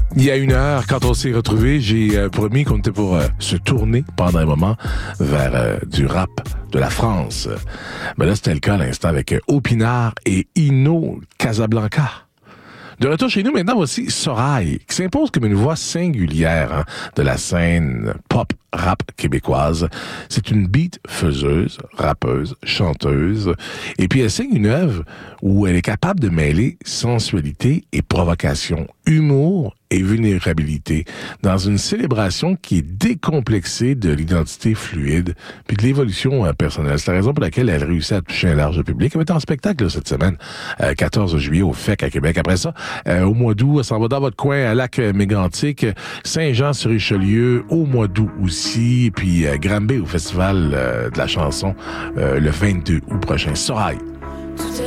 Il y a 1 heure, quand on s'est retrouvés, j'ai promis qu'on était pour se tourner pendant un moment vers du rap de la France. Ben là, c'était le cas à l'instant avec Opinard et Inno Casablanca. De retour chez nous, maintenant, voici Sorail, qui s'impose comme une voix singulière de la scène pop-rap québécoise. C'est une beat-faiseuse, rappeuse, chanteuse, et puis elle signe une œuvre où elle est capable de mêler sensualité et provocation, humour et vulnérabilité, dans une célébration qui est décomplexée de l'identité fluide puis de l'évolution personnelle. C'est la raison pour laquelle elle réussit à toucher un large public. Elle va être en spectacle là, cette semaine, 14 juillet au FEC à Québec. Après ça, au mois d'août, elle s'en va dans votre coin à Lac-Mégantic, Saint-Jean-sur-Richelieu au mois d'août aussi, et puis Granby au Festival de la chanson le 22 août prochain. Sorail.